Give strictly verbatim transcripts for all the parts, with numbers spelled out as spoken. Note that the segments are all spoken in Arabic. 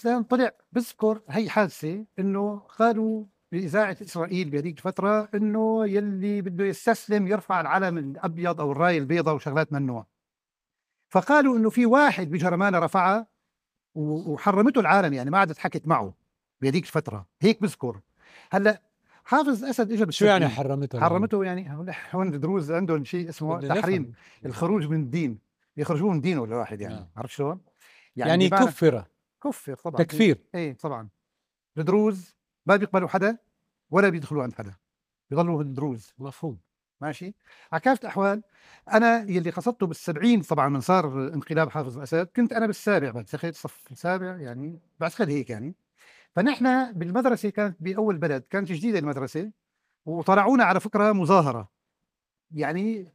مثلا طلع بذكر هي حادثه انه قالوا بإذاعة إسرائيل بهذيك الفترة إنه يلي بده يستسلم يرفع العلم الأبيض أو الراية البيضاء وشغلات من النوع. فقالوا إنه في واحد بجرمانة رفعها وحرمته العالم، يعني ما عادت حكت معه بهذيك الفترة، هيك بذكر. هلا حافظ أسد إجا شو يعني بالسبعين. حرمته حرمته يعني هون الدروز عندهم شيء اسمه تحريم الخروج من الدين، يخرجوه من دينه الواحد، يعني نعم. عرفت شلون؟ يعني, يعني كفر كفر طبعا، تكفير. ايه طبعا. الدروز ما بيقبلوا حدا ولا بيدخلوا عند حدا، بيضلوا الدروز. مفهوم. ماشي. على كافة الأحوال أنا يلي قصدته بالسبعين طبعا من صار انقلاب حافظ الأسد، كنت أنا بالسابع بعتقد، صف السابع يعني بعتقد هيك يعني. فنحن بالمدرسة كانت بأول بلد، كانت جديدة المدرسة، وطلعونا على فكرة مظاهرة يعني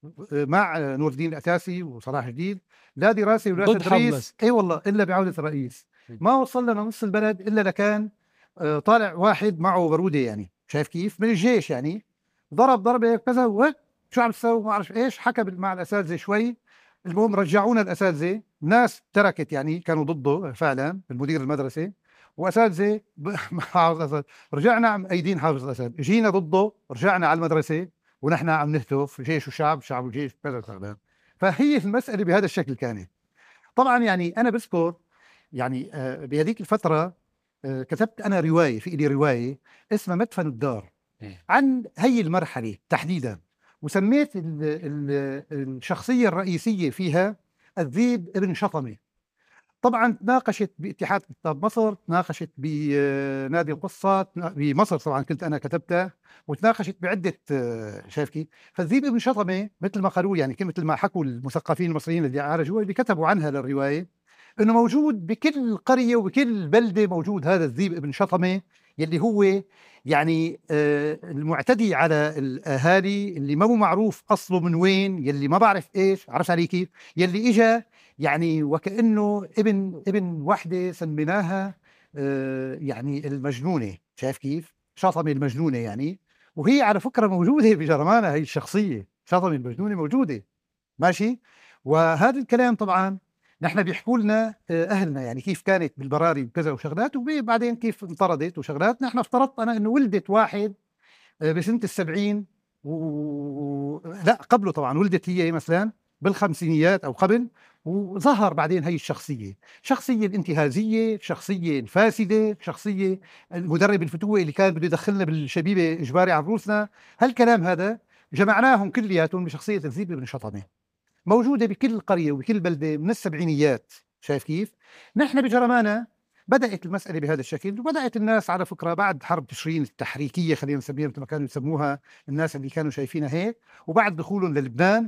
مع نور الدين الأتاسي وصلاح جديد، لا دراسة ولا تدريس، اي والله الا بعودة الرئيس. ما وصل لنا نص البلد الا لكان طالع واحد معه بارودة، يعني شايف كيف، من الجيش، يعني ضرب ضربة كذا، شو عم تسوي ما اعرف ايش، حكى مع الاساتذة شوي. المهم رجعونا الاساتذة، ناس تركت يعني كانوا ضده فعلا المدير المدرسة، واساتذة حافظ الاسد رجعنا مأيدين حافظ الاسد، جينا ضده رجعنا على المدرسة ونحن عم نهتف جيش وشعب، شعب وجيش، كذا كذا. فهي المسألة بهذا الشكل كانت. طبعا يعني أنا بذكر يعني آه بهذيك الفترة آه كتبت أنا رواية، في إلي رواية اسمها مدفن الدار عن هي المرحلة تحديدا، وسميت ال ال الشخصية الرئيسية فيها الذيب ابن شطمة. طبعا تناقشت باتحاد كتاب مصر، تناقشت بنادي القصة بمصر، طبعا كنت أنا كتبتها، وتناقشت بعدة شايف كيف. فالذيب ابن شطمة مثل ما قالوا، يعني مثل ما حكوا المثقفين المصريين اللي عالجوها اللي كتبوا عنها للرواية، انه موجود بكل قرية وبكل بلدة، موجود هذا الذيب ابن شطمة يلي هو يعني آه المعتدي على الاهالي، اللي ما هو معروف اصله من وين، يلي ما بعرف ايش، عرفت علي كيف، يلي اجى يعني وكأنه ابن ابن وحدة سميناها آه يعني المجنونة، شايف كيف، شطمة المجنونة يعني. وهي على فكرة موجودة بجرمانة، هي الشخصية شطمة المجنونة موجودة. ماشي. وهذا الكلام طبعا نحن بيحكوا لنا اهلنا يعني كيف كانت بالبراري وكذا وشغلات، وبعدين كيف انطردت وشغلات. نحن افترضت انا انه ولدت واحد بسنة السبعين و... لا قبله طبعا، ولدت هي مثلا بالخمسينيات او قبل، وظهر بعدين هي الشخصية، شخصية الانتهازية، شخصية الفاسدة، شخصية المدرب الفتوة اللي كان بده يدخلنا بالشبيبة اجباري على روسنا. هالكلام هذا جمعناهم كلياتهم بشخصية الذيب بن شطمة، موجودة بكل قرية وبكل بلدة من السبعينيات، شايف كيف. نحن بجرمانة بدأت المسألة بهذا الشكل، وبدأت الناس على فكرة بعد حرب تشرين التحريكية، خلينا نسميها مثل ما كانوا يسموها الناس اللي كانوا شايفينها هيك، وبعد دخولهم للبنان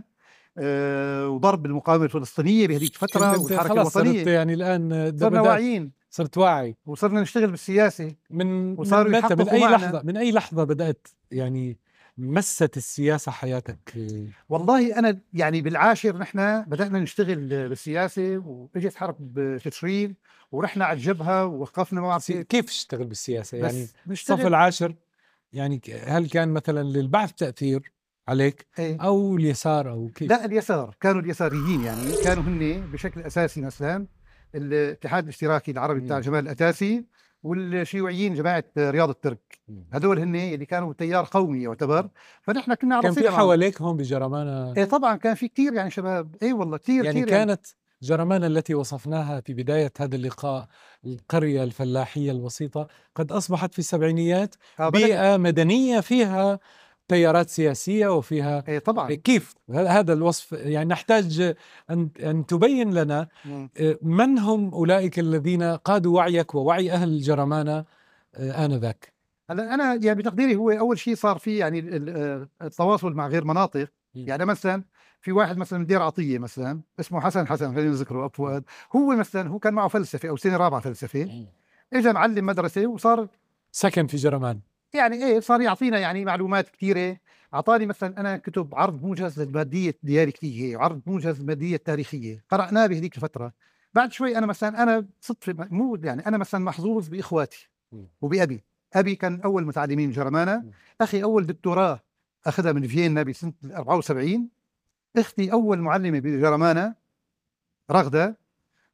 آه وضرب المقاومة الفلسطينية بهذيك الفترة والحركة الوطنية. صرت يعني الآن صرنا واعيين، صرت واعي، وصرنا نشتغل بالسياسة. من وصاروا من متى، من أي معنا. لحظة من أي لحظة بدأت يعني مست السياسة حياتك؟ والله أنا يعني بالعاشر نحن بدأنا نشتغل بالسياسة، وإجت حرب تشرين ورحنا على الجبهة ووقفنا مع كيف اشتغل بالسياسة يعني نشتغل. الصف العاشر يعني هل كان مثلا للبعث تأثير عليك ايه؟ أو اليسار أو كيف؟ لا اليسار، كانوا اليساريين يعني كانوا هن بشكل أساسي، مثلا الاتحاد الاشتراكي العربي بتاع جمال الأتاسي، والشيوعيين جماعة رياض الترك، هدول هن اللي كانوا تيار قومي يعتبر. فنحن كنا على كان في حواليك هون بجرمانة؟ ايه طبعا كان في كثير يعني شباب، اي والله كثير يعني كثير كانت يعني جرمانة التي وصفناها في بداية هذا اللقاء، القرية الفلاحية البسيطة، قد أصبحت في السبعينيات بيئة مدنية فيها تيارات سياسية وفيها ايه طبعا. كيف هذا الوصف؟ يعني نحتاج أن أن تبين لنا من هم أولئك الذين قادوا وعيك ووعي أهل جرمانة آنذاك. هلا أنا يعني بتقديري هو أول شيء صار فيه يعني التواصل مع غير مناطق. يعني مثلا في واحد مثلا من دير عطية مثلا اسمه حسن حسن خلينا نذكره أبو فؤاد، هو مثلا هو كان معه فلسفة أو سنة رابعة فلسفة، إجا معلم مدرسة وصار سكن في جرمان، يعني إيه صار يعطينا يعني معلومات كثيرة. أعطاني مثلا أنا كتب عرض موجز للمادية الديالكتية وعرض موجز للمادية التاريخية، قرأناه بهذيك الفترة. بعد شوي أنا مثلا أنا صدفة مو يعني أنا مثلا محظوظ بإخواتي وبأبي. أبي كان أول متعلمين جرمانة، أخي أول دكتوراه أخذها من فيينا بسنة أربعة وسبعين، أختي أول معلمة بجرمانة رغدة،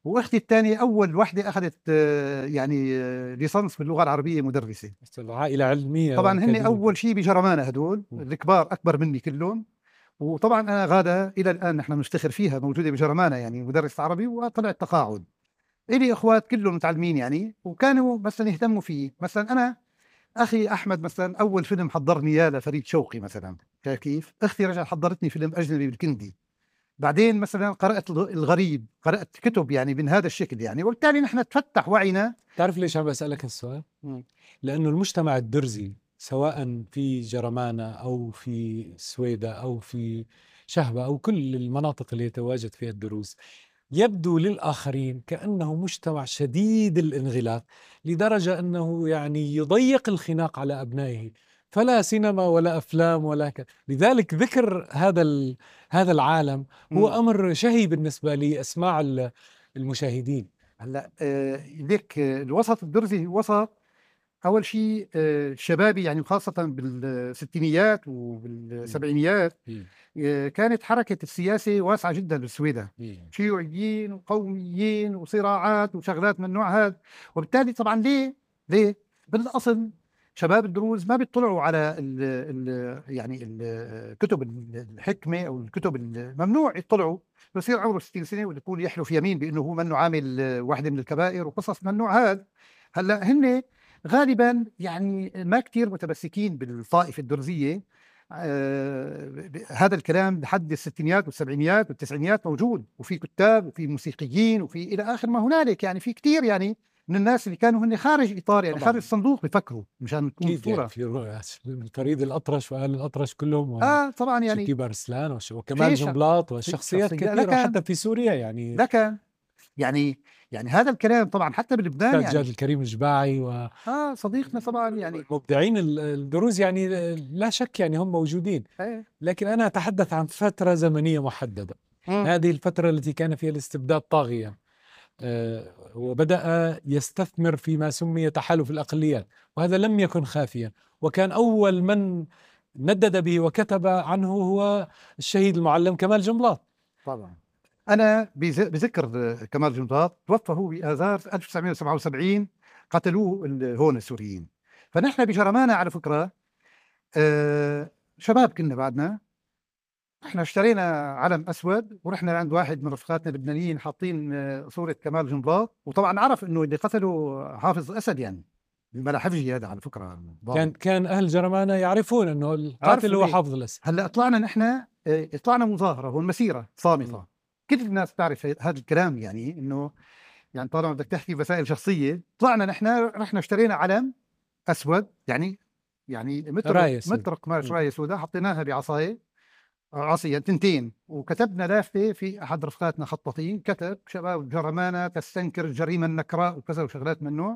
واختي الثانيه اول وحده اخذت آه، يعني آه، ليسانس باللغه العربيه، مدرسه. عائله علميه طبعا هن وأكاديمية. اول شيء بجرمانه، هدول الكبار اكبر مني كلهم. وطبعا انا غاده الى الان نحن بنفتخر فيها، موجوده بجرمانه يعني مدرس عربي، وطلعت تقاعد. الي اخوات كلهم متعلمين يعني، وكانوا مثلا يهتموا فيه. مثلا انا اخي احمد مثلا اول فيلم حضرني اياه لفريد شوقي مثلا، كيف اختي رجعت حضرتني فيلم اجنبي بالكندي. بعدين مثلا قرات الغ- الغريب، قرات كتب يعني من هذا الشكل يعني، وبالتالي نحن تفتح وعينا. تعرف ليش عم بسألك السؤال؟ مم. لأنه المجتمع الدرزي سواء في جرمانة أو في سويدة أو في شهبة أو كل المناطق اللي يتواجد فيها الدروز، يبدو للآخرين كأنه مجتمع شديد الانغلاق، لدرجة أنه يعني يضيق الخناق على أبنائه، فلا سينما ولا أفلام ولا ك... لذلك ذكر هذا ال... هذا العالم هو مم. أمر شهي بالنسبة لأسماع ال- المشاهدين. هلا آه ليك آه، الوسط الدرزي وسط اول شيء آه شبابي يعني، خاصه بالستينيات مم. وبالسبعينيات. مم. آه كانت حركه السياسه واسعه جدا بالسويدة، مم. شيوعيين وقوميين وصراعات وشغلات من النوع هذا. وبالتالي طبعا ليه ليه بالاصل شباب الدروز ما بيطلعوا على ال ال يعني الكتب الحكمه او الكتب الممنوع يطلعوا. بصير عمره ستين سنه ويكون يحلف يمين بانه هو منه عامل واحده من الكبائر وقصص من النوع هذا. هلا هن غالبا يعني ما كتير متمسكين بالطائفه الدرزيه. آه ب- هذا الكلام لحد الستينيات والسبعينيات والتسعينيات موجود، وفي كتاب وفي موسيقيين وفي الى اخر ما هنالك يعني. في كتير يعني من الناس اللي كانوا هن خارج اطار يعني، خارج طبعا الصندوق، بفكروا مشان تكون أكيد، يعني الصوره. في رؤى- فريد الأطرش وآل الأطرش كلهم، اه طبعا يعني وشكيب أرسلان وش- وكمال في ش- جنبلاط في وشخصيات شخصيه كثيرة، لك وحتى في سوريا يعني لك يعني يعني هذا الكلام طبعا حتى بلبنان أستاذ جاد يعني. الكريم الجباعي اه صديقنا طبعا يعني. ومبدعين ال- الدروز، يعني لا شك يعني هم موجودين. ايه. لكن أنا أتحدث عن فترة زمنية محددة، مم. هذه الفترة التي كان فيها الاستبداد طاغيا، آه، وبدأ يستثمر فيما سمي تحالف الأقليات، وهذا لم يكن خافيا، وكان أول من ندد به وكتب عنه هو الشهيد المعلم كمال جنبلاط. طبعا انا بز- بذكر كمال جنبلاط، توفى هو باذار ألف وتسعمئة وسبعة وسبعين، قتلوه ال- هون السوريين. فنحن بجرمانة على فكره آه شباب كنا بعدنا، احنا اشترينا علم اسود ورحنا عند واحد من رفقاتنا اللبنانيين حاطين آه، صوره كمال جنبلاط، وطبعا عرف انه اللي قتله حافظ اسد يعني، الملاحفجي هذا على فكره كان ضابط. كان أهل جرمانة يعرفون أنه القاتل عرفوا هو ايه. حافظ الأسد. هلا طلعنا نحن آه، طلعنا مظاهره هون، مسيره صامته. كل الناس تعرف هذا الكلام يعني، انه يعني طالما بدك تحكي مسائل شخصيه. طلعنا نحن رحنا اشترينا علم اسود يعني، يعني متر راية سود. متر قماش مم. رايه سوداء، حطيناها بعصايه، عصية تنتين، وكتبنا لافتة في أحد رفقاتنا خطاطين، كتب شباب جرمانة تستنكر الجريمة النكراء وكذا وشغلات من النوع.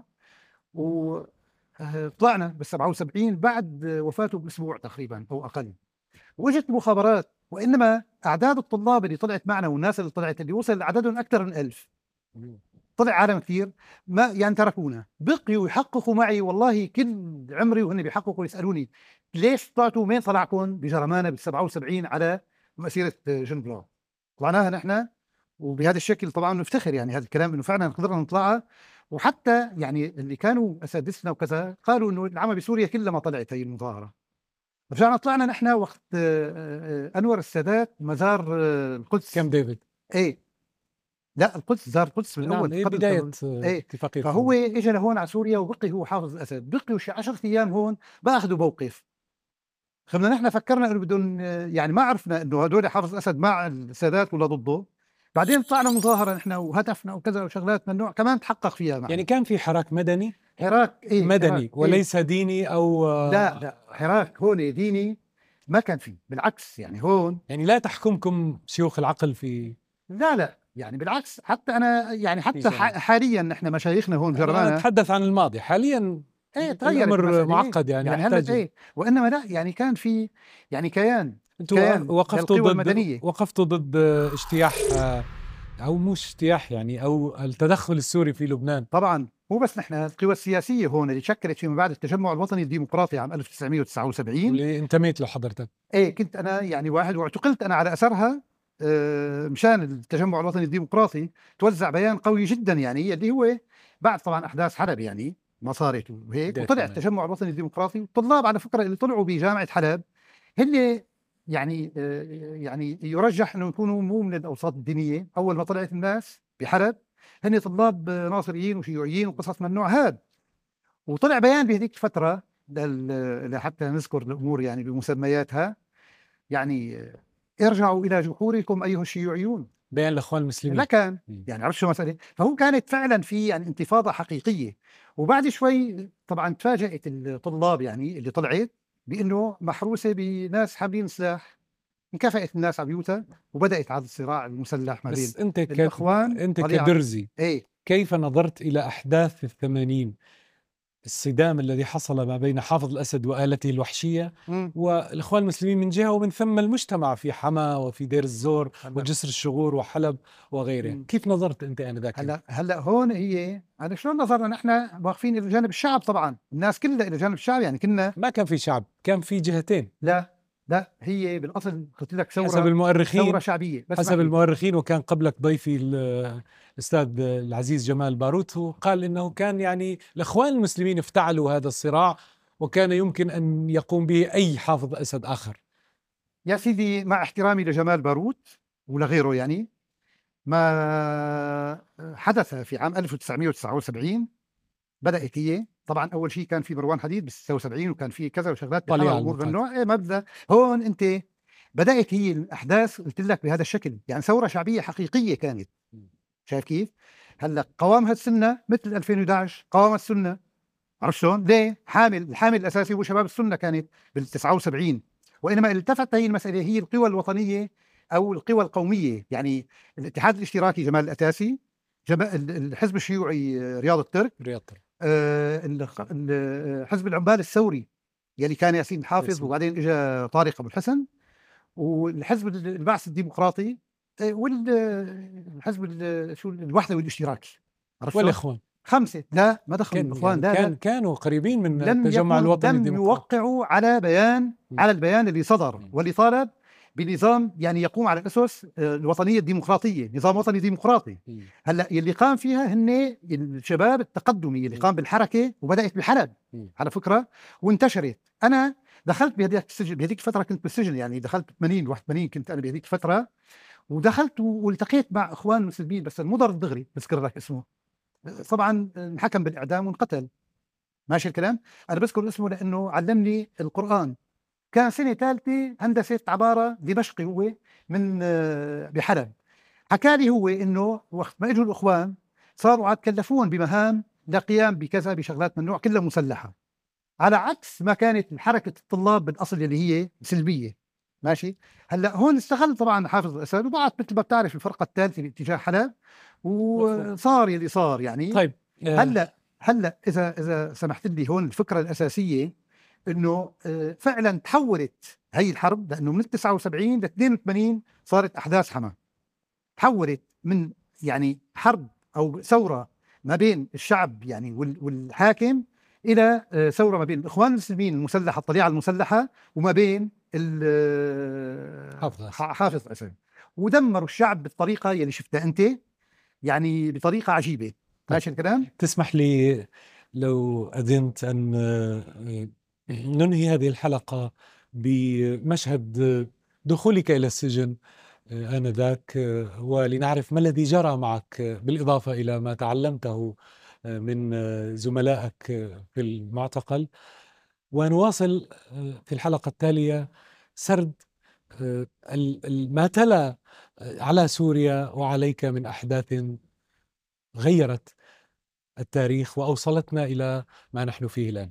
وطلعنا بال سبعة وسبعين بعد وفاته بأسبوع تقريبا أو أقل. وجت المخابرات، وإنما أعداد الطلاب اللي طلعت معنا والناس اللي طلعت اللي وصل عددهم أكثر من ألف، طلع عالم كثير. ما يعني تركونا، بقيوا يحققوا معي والله كل عمري وهن بيحققوا يسالوني ليش طلعتوا، مين طلعكم بجرمانه بال سبعة وسبعين على مسيره جن بلون. طلعناها نحن، وبهذا الشكل طبعا نفتخر يعني هذا الكلام انه فعلا قدرنا نطلعها. وحتى يعني اللي كانوا اساتذتنا وكذا قالوا انه العمى بسوريا كلها ما طلعت هي المظاهره. رجعنا طلعنا نحن وقت آه، آه، آه، انور السادات مزار آه، القدس. كام ديفيد. ايه. لا القدس، زار القدس من نعم، اول هي قبل بداية كمان. آه، ايه. اتفاقية فهو كامب. اجى لهون على سوريا وبقي هو حافظ الاسد، بقي شي عشرة ايام هون باخذوا موقف. خلينا نحن فكرنا انه بدهم يعني، ما عرفنا انه هدول حافظ الاسد مع السادات ولا ضده. بعدين طلعنا مظاهره نحن وهتفنا وكذا وشغلات من النوع كمان تحقق فيها يعني معنا. كان في حراك مدني، حراك ايه، حراك مدني ايه. وليس ديني أو لا آه، لا حراك هون ديني ما كان فيه، بالعكس يعني هون. يعني لا تحكمكم شيوخ العقل في لا لا يعني بالعكس، حتى انا يعني في حتى جرمانة. ح- حاليا نحن مشايخنا هون أنا جرمانة. أتحدث عن الماضي. حاليا ايه تغيرت الأمر المسألة ايه. معقد، يعني يعني هلا يحتاج. ايه، وانما لا يعني كان في يعني كيان أنتوا كيان وقفتوا للقوى ضد المدنية. وقفتوا ضد اجتياح، آه، أو مش اجتياح يعني، أو التدخل السوري في لبنان. طبعا مو بس نحن، القوى السياسية هون اللي شكلت فيما بعد التجمع الوطني الديمقراطي عام ألف وتسعمئة وتسعة وسبعين. واللي انتميت له حضرتك. ايه كنت انا يعني واحد، واعتقلت انا على اثرها. مشان التجمع الوطني الديمقراطي توزع بيان قوي جدا يعني اللي هو بعد طبعا أحداث حلب يعني ما صارت وهيك، وطلع التجمع الوطني الديمقراطي. والطلاب على فكرة اللي طلعوا بجامعة حلب هن يعني يعني يرجح انه يكونوا مو من الاوساط الدينيه. اول ما طلعت الناس بحلب هن طلاب ناصريين وشيوعيين وقصص من النوع هذا. وطلع بيان بهذيك الفتره لحتى نذكر الامور يعني بمسمياتها، يعني ارجعوا الى جحوركم ايها الشيوعيون، بيان الاخوان المسلمين. لا كان يعني عرفت شو مسألة. فهو كانت فعلا في يعني انتفاضة حقيقية. وبعد شوي طبعا تفاجأت الطلاب يعني اللي طلعت بانه محروسة بناس حاملين سلاح، انكفأت الناس على بيوتها وبدأت هذا الصراع المسلح ما بين بس انت الاخوان. انت كدرزي ايه كيف نظرت الى احداث الثمانين، الصدام الذي حصل ما بين حافظ الأسد وآلته الوحشية م. والإخوان المسلمين من جهة، ومن ثم المجتمع في حما وفي دير الزور وجسر الشغور وحلب وغيره. م. كيف نظرت أنت آنذاك؟ هلا هلا هون هي أنا شلون نظرنا نحن واقفين إلى جانب الشعب. طبعا الناس كلها إلى جانب الشعب، يعني كنا ما كان في شعب، كان في جهتين. لا لا هي بالأصل قلت لك ثورة، حسب المؤرخين، ثورة شعبية بس حسب المؤرخين. وكان قبلك ضيفي الأستاذ العزيز جمال باروت قال إنه كان يعني الإخوان المسلمين افتعلوا هذا الصراع وكان يمكن أن يقوم به أي حافظ أسد آخر. يا سيدي مع احترامي لجمال باروت ولغيره، يعني ما حدث في عام ألف وتسعمئة وتسعة وسبعين بدأت هي طبعا أول شيء كان في مروان حديد ب ستة وسبعين وكان في كذا وشغلات امور من النوع. إيه مبدأ هون أنت بدأت هي الأحداث قلت لك بهذا الشكل، يعني ثورة شعبية حقيقية كانت. شايف كيف؟ هلا قوامها السنة مثل ألفين وأحد عشر قوام السنة. عرفت شلون؟ ليه؟ حامل الحامل الأساسي هو شباب السنة كانت بال تسعة وسبعين. وإنما التفت هي المسألة هي القوى الوطنية أو القوى القومية، يعني الاتحاد الاشتراكي جمال الأتاسي، الحزب الشيوعي رياض الترك، رياض الترك آه حزب العمال الثوري يلي كان ياسين حافظ وبعدين اجى طارق ابو الحسن، والحزب البعث الديمقراطي، والحزب شو الوحده والاشتراكي، والاخوان. خمسه لا ما دخلوا الاخوان، يعني كان كانوا قريبين من لم التجمع الوطني لم يوقعوا على بيان م. على البيان اللي صدر م. واللي طالب بنظام يعني يقوم على اسس الوطنيه الديمقراطيه، نظام وطني ديمقراطي. م. هلا اللي قام فيها هن الشباب التقدمي اللي قام بالحركه وبدات بحلب م. على فكره وانتشرت. انا دخلت بهذيك السجن، بهذيك الفتره كنت بالسجن، يعني دخلت ثمانين واحد وثمانين كنت انا بهذيك الفتره، ودخلت والتقيت مع اخوان مسلمين بس المضر الدغري بذكر لك اسمه، طبعا انحكم بالاعدام وانقتل. ماشي الكلام؟ انا بذكر اسمه لانه علمني القران. كان سنه ثالثه هندسه عباره، دمشقي هو من بحلب. حكى لي هو انه وقت ما اجوا الاخوان صاروا عاد كلفوهم بمهام لقيام بكذا بشغلات من نوع كلها مسلحه، على عكس ما كانت حركه الطلاب بالاصل اللي هي سلبيه. ماشي. هلا هون استغل طبعا حافظ الاسد وبعث مثل ما بتعرف الفرقه الثالثه باتجاه حلب وصار يلي صار يعني. طيب هلا هلا اذا اذا سمحت لي هون الفكره الاساسيه انه فعلا تحولت هي الحرب، لانه من تسعة وسبعين ل اثنين وثمانين صارت احداث حما، تحولت من يعني حرب او ثوره ما بين الشعب يعني والحاكم الى ثوره ما بين الاخوان المسلمين المسلحه الطليعه المسلحه وما بين حافظ اسد، ودمروا الشعب بالطريقه اللي شفتها انت، يعني بطريقه عجيبه. ماشي الكلام؟ تسمح لي لو اذنت ان ننهي هذه الحلقه بمشهد دخولك الى السجن آنذاك، ولنعرف ما الذي جرى معك بالإضافة إلى ما تعلمته من زملائك في المعتقل، ونواصل في الحلقة التالية سرد ما تلا على سوريا وعليك من أحداث غيرت التاريخ وأوصلتنا إلى ما نحن فيه الآن.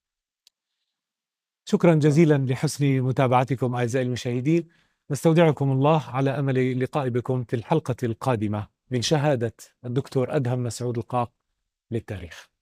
شكرا جزيلا لحسن متابعتكم أعزائي المشاهدين، نستودعكم الله على أمل اللقاء بكم في الحلقة القادمة من شهادة الدكتور أدهم مسعود القاق للتاريخ.